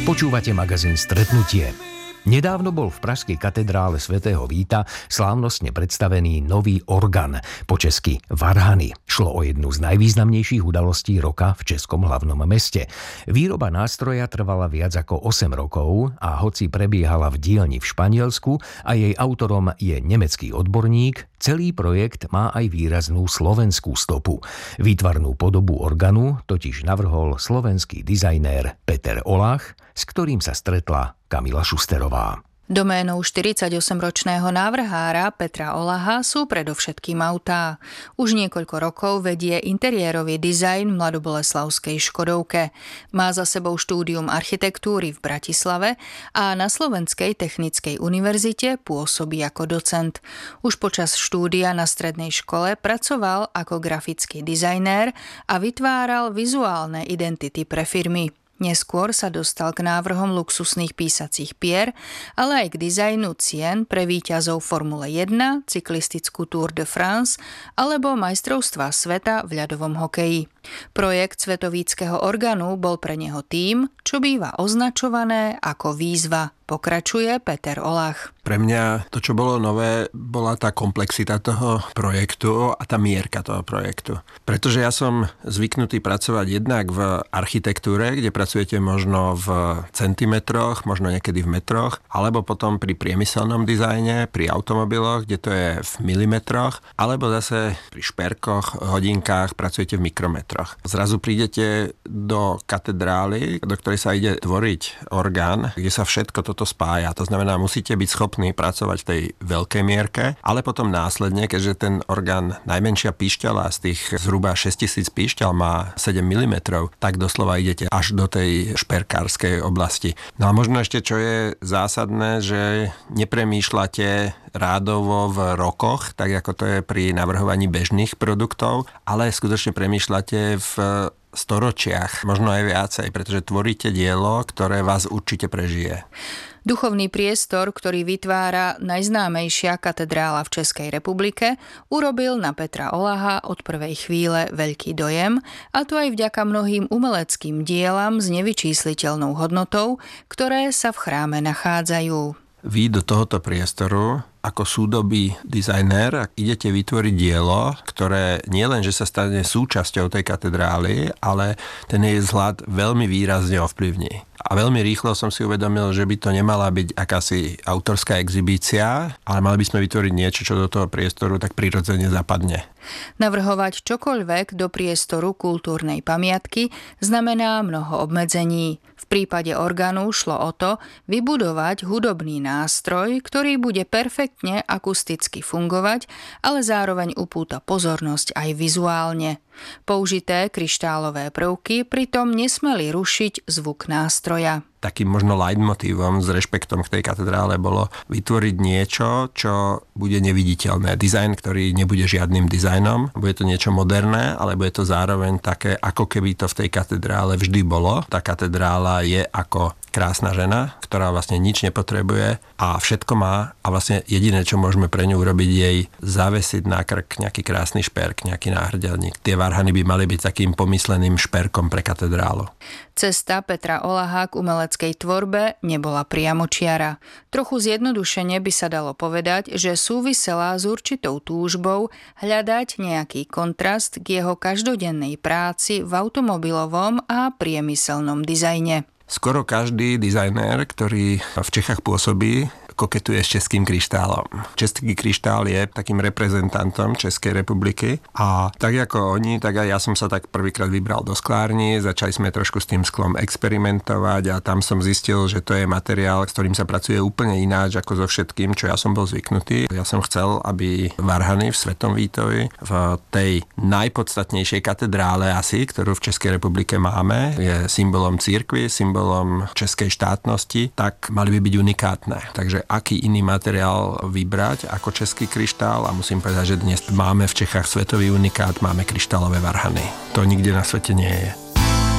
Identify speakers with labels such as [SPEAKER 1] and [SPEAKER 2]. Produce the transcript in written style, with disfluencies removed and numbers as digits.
[SPEAKER 1] Počúvate magazín Stretnutie. Nedávno bol v pražskej katedrále svätého Víta slávnostne predstavený nový orgán, po česky varhany. Šlo o jednu z najvýznamnejších udalostí roka v českom hlavnom meste. Výroba nástroja trvala viac ako 8 rokov a hoci prebiehala v dielni v Španielsku a jej autorom je nemecký odborník, celý projekt má aj výraznú slovenskú stopu. Výtvarnú podobu organu totiž navrhol slovenský dizajnér Peter Olach, s ktorým sa stretla Kamila Šusterová.
[SPEAKER 2] Doménou 48-ročného návrhára Petra Olaha sú predovšetkým autá. Už niekoľko rokov vedie interiérový dizajn v mladoboleslavskej Škodovke. Má za sebou štúdium architektúry v Bratislave a na Slovenskej technickej univerzite pôsobí ako docent. Už počas štúdia na strednej škole pracoval ako grafický dizajnér a vytváral vizuálne identity pre firmy. Neskôr sa dostal k návrhom luxusných písacích pier, ale aj k dizajnu cien pre víťazov Formule 1, cyklistickú Tour de France alebo majstrovstvá sveta v ľadovom hokeji. Projekt svetovíckeho orgánu bol pre neho tým, čo býva označované ako výzva. Pokračuje Peter Olach.
[SPEAKER 3] Pre mňa to, čo bolo nové, bola tá komplexita toho projektu a tá mierka toho projektu. Pretože ja som zvyknutý pracovať jednak v architektúre, kde pracujete možno v centimetroch, možno niekedy v metroch, alebo potom pri priemyselnom dizajne, pri automobiloch, kde to je v milimetroch, alebo zase pri šperkoch, hodinkách pracujete v mikrometroch. Zrazu prídete do katedrály, do ktorej sa ide tvoriť orgán, kde sa všetko toto spája. To znamená, musíte byť schopní pracovať v tej veľkej mierke, ale potom následne, keďže ten orgán, najmenšia píšťala z tých zhruba 6000 píšťal má 7 mm, tak doslova idete až do tej šperkárskej oblasti. No a možno ešte, čo je zásadné, že nepremýšľate rádovo v rokoch, tak ako to je pri navrhovaní bežných produktov, ale skutočne premýšľate v storočiach, možno aj viacej, pretože tvoríte dielo, ktoré vás určite prežije.
[SPEAKER 2] Duchovný priestor, ktorý vytvára najznámejšia katedrála v Českej republike, urobil na Petra Olaha od prvej chvíle veľký dojem, a to aj vďaka mnohým umeleckým dielam s nevyčísliteľnou hodnotou, ktoré sa v chráme nachádzajú.
[SPEAKER 3] Vy do tohoto priestoru ako súdobý dizajner idete vytvoriť dielo, ktoré nie len, že sa stane súčasťou tej katedrály, ale ten jej vzhľad veľmi výrazne ovplyvní. A veľmi rýchlo som si uvedomil, že by to nemala byť akási autorská exhibícia, ale mali by sme vytvoriť niečo, čo do toho priestoru tak prirodzene zapadne.
[SPEAKER 2] Navrhovať čokoľvek do priestoru kultúrnej pamiatky znamená mnoho obmedzení. V prípade orgánu šlo o to vybudovať hudobný nástroj, ktorý bude perfektne akusticky fungovať, ale zároveň upúta pozornosť aj vizuálne. Použité kryštálové prvky pritom nesmeli rušiť zvuk nástroja. Takým
[SPEAKER 3] možno leitmotívom s rešpektom k tej katedrále bolo vytvoriť niečo, čo bude neviditeľné. Dizajn, ktorý nebude žiadnym dizajnom. Bude to niečo moderné, ale bude to zároveň také, ako keby to v tej katedrále vždy bolo. Tá katedrála je ako krásna žena, ktorá vlastne nič nepotrebuje a všetko má a vlastne jediné, čo môžeme pre ňu urobiť, jej zavesiť na krk nejaký krásny šperk, nejaký náhrdelník. Tie varhany by mali byť takým pomysleným šperkom pre katedrálu.
[SPEAKER 2] Cesta Petra Olaha k umeleckej tvorbe nebola priamočiara. Trochu zjednodušene by sa dalo povedať, že súvisela s určitou túžbou hľadať nejaký kontrast k jeho každodennej práci v automobilovom a priemyselnom dizajne.
[SPEAKER 3] Skoro každý dizajnér, ktorý v Čechách pôsobí, koketuje s českým kryštálom. Český kryštál je takým reprezentantom Českej republiky a tak ako oni, tak aj ja som sa tak prvýkrát vybral do sklárni, začali sme trošku s tým sklom experimentovať a tam som zistil, že to je materiál, s ktorým sa pracuje úplne ináč ako so všetkým, čo ja som bol zvyknutý. Ja som chcel, aby varhany v Svetom Vítovi v tej najpodstatnejšej katedrále asi, ktorú v Českej republike máme, je symbolom cirkvi, symbolom českej štátnosti, tak mali by byť unikátne. Takže aký iný materiál vybrať ako český kryštál a musím povedať, že dnes máme v Čechách svetový unikát, máme kryštálové varhany. To nikde na svete nie je.